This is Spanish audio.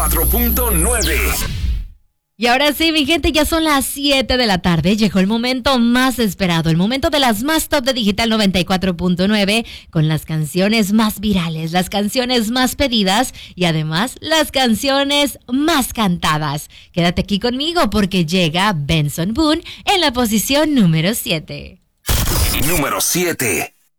4.9. Y ahora sí, mi gente, ya son las 7 de la tarde. Llegó el momento más esperado, el momento de las más top de Digital 94.9, con las canciones más virales, las canciones más pedidas y además las canciones más cantadas. Quédate aquí conmigo porque llega Benson Boone en la posición número 7. Número 7.